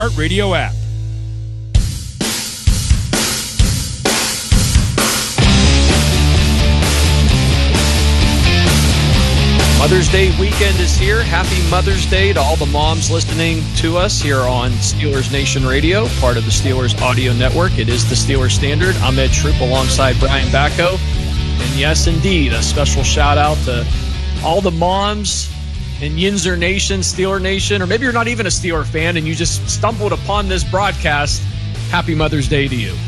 Radio app. Mother's Day weekend is here. Happy Mother's Day to all the moms listening to us here on Steelers Nation Radio, part of the Steelers Audio Network. It is the Steelers Standard. I'm Ed Troop alongside Brian Bacco. And yes, indeed, a special shout out to all the moms in Yinzer Nation, Steeler Nation, or maybe you're not even a Steeler fan and you just stumbled upon this broadcast. Happy Mother's Day to you.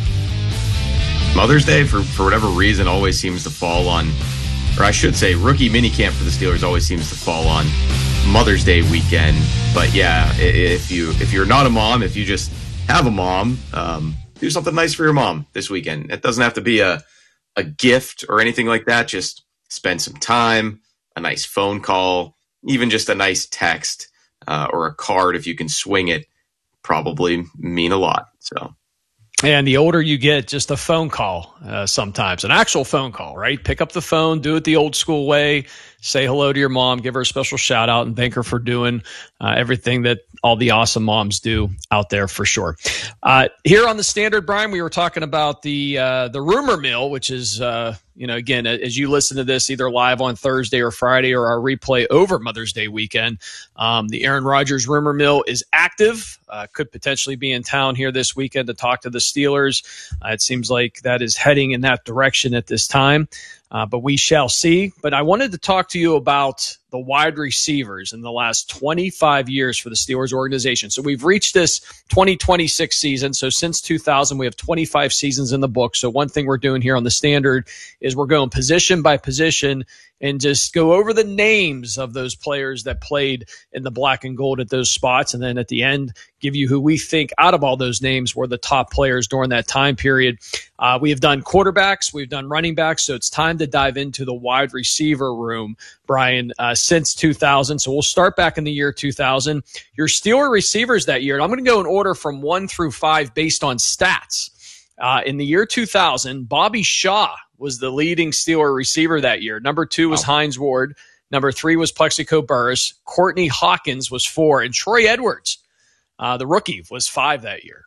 Mother's Day, for whatever reason, always seems to fall on, or I should say, rookie minicamp for the Steelers always seems to fall on Mother's Day weekend. But yeah, if you're not a mom, if you just have a mom, do something nice for your mom this weekend. It doesn't have to be a gift or anything like that. Just spend some time, a nice phone call, even just a nice text or a card if you can swing it, probably mean a lot. So. And the older you get, just a phone call sometimes, an actual phone call, right? Pick up the phone, do it the old school way, say hello to your mom, give her a special shout out, and thank her for doing everything that all the awesome moms do out there for sure. Here on the Standard, Brian, we were talking about the rumor mill, which is, again, as you listen to this either live on Thursday or Friday or our replay over Mother's Day weekend, the Aaron Rodgers rumor mill is active. Could potentially be in town here this weekend to talk to the Steelers. It seems like that is heading in that direction at this time, but we shall see. But I wanted to talk to you about the wide receivers in the last 25 years for the Steelers organization. So we've reached this 2026 season. So since 2000, we have 25 seasons in the book. So one thing we're doing here on the Standard is we're going position by position and just go over the names of those players that played in the black and gold at those spots. And then at the end, give you who we think out of all those names were the top players during that time period. We have done quarterbacks. We've done running backs. So it's time to dive into the wide receiver room, Brian, since 2000. So we'll start back in the year 2000. Your Steeler receivers that year, and I'm going to go in order from 1 through 5 based on stats. In the year 2000, Bobby Shaw was the leading Steeler receiver that year. Number 2 was Hines Ward. Number 3 was Plexico Burress. Courtney Hawkins was 4. And Troy Edwards, the rookie, was 5 that year.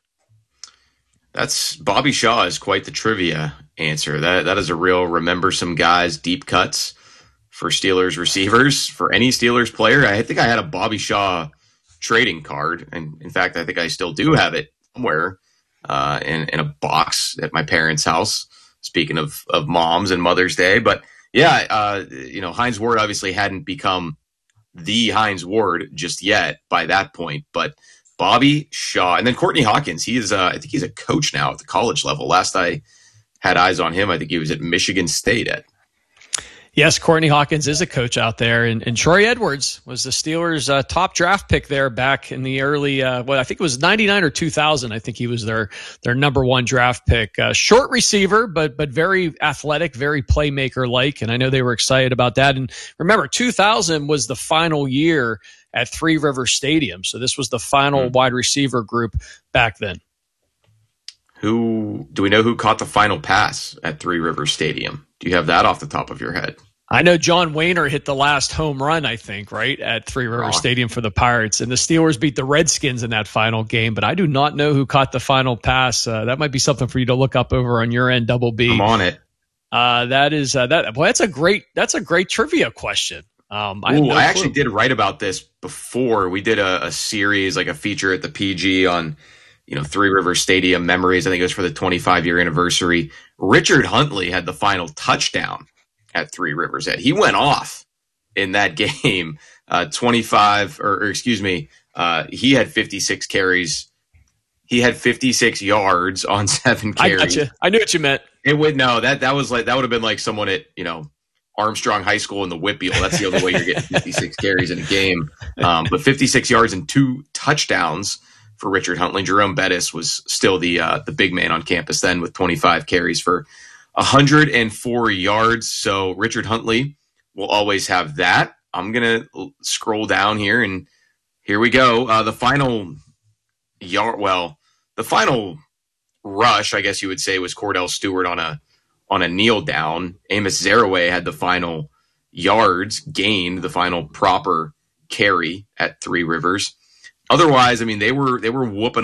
That's Bobby Shaw is quite the trivia answer. That is a real remember some guys, deep cuts for Steelers receivers, for any Steelers player. I think I had a Bobby Shaw trading card. And in fact, I think I still do have it somewhere in a box at my parents' house. Speaking of moms and Mother's Day. But yeah, Hines Ward obviously hadn't become the Hines Ward just yet by that point. But Bobby Shaw, and then Courtney Hawkins, he is, I think he's a coach now at the college level. Last I had eyes on him, I think he was at Michigan State at. Yes, Courtney Hawkins is a coach out there, and Troy Edwards was the Steelers' top draft pick there back in the early, I think it was 99 or 2000. I think he was their number 1 draft pick. Short receiver, but very athletic, very playmaker-like, and I know they were excited about that. And remember, 2000 was the final year at Three Rivers Stadium, so this was the final wide receiver group back then. Do we know who caught the final pass at Three Rivers Stadium? Do you have that off the top of your head? I know John Wayner hit the last home run, I think, right, at Three Rivers Stadium for the Pirates. And the Steelers beat the Redskins in that final game, but I do not know who caught the final pass. That might be something for you to look up over on your end, Double B. I'm on it. That's a great trivia question. I actually did write about this before. We did a series, like a feature at the PG on, Three Rivers Stadium memories. I think it was for the 25-year anniversary. Richard Huntley had the final touchdown at Three Rivers. He went off in that game, 25, or excuse me, he had 56 carries. He had 56 yards on 7 carries. I got you. I knew what you meant. That would have been like someone at, Armstrong High School in the Whitfield. That's the only way you're getting 56 carries in a game. But 56 yards and 2 touchdowns for Richard Huntley. Jerome Bettis was still the big man on campus then with 25 carries for 104 yards. So Richard Huntley will always have that. I'm going to scroll down here, and here we go. The final rush, I guess you would say, was Cordell Stewart on a kneel down. Amos Zaraway had the final yards gained, the final proper carry at Three Rivers. Otherwise, I mean, they were whooping